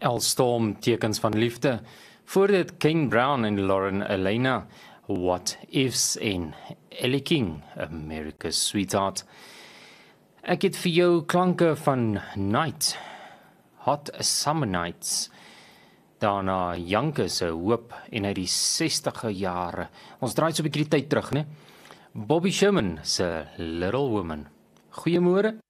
Storm, tekens van liefde. Voor dit Kane Brown en Lauren Elena, What Ifs en Ellie King, America's Sweetheart. Ek het vir jou klanke van Night, Hot Summer Nights, daarna Janke se Hoop en uit die 60e jare. Ons draai so 'n bietjie die tyd terug, né? Bobby Sherman se Little Woman. Goeiemôre.